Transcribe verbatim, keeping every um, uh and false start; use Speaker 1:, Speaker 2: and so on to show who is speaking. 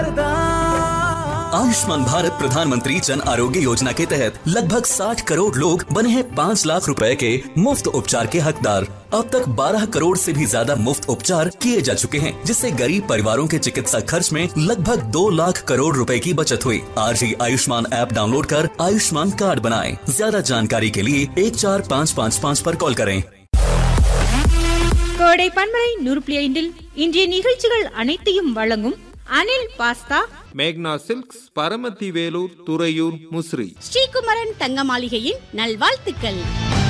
Speaker 1: आयुष्मान भारत प्रधानमंत्री जन आरोग्य योजना के तहत लगभग साठ करोड़ लोग बने हैं पाँच लाख रुपए के मुफ्त उपचार के हकदार। अब तक बारह करोड़ से भी ज्यादा मुफ्त उपचार किए जा चुके हैं, जिससे गरीब परिवारों के चिकित्सा खर्च में लगभग दो लाख करोड़ रुपए की बचत हुई। आज ही आयुष्मान ऐप डाउनलोड कर आयुष्मान कार्ड बनाएं। ज्यादा जानकारी के लिए एक चार पाँच पाँच पाँच पर कॉल करें।
Speaker 2: கோடை பன்மலை நூறு புள்ளி ஐந்தில் இன்றைய நிகழ்ச்சிகள் அனைத்தையும் வழங்கும் அனில் பாஸ்தா,
Speaker 3: மேக்னா சில்க்ஸ், பரமத்தி வேலூர், துறையூர், முசிறி,
Speaker 4: ஸ்ரீகுமரன் தங்க மாளிகையின் நல்வாழ்த்துக்கள்.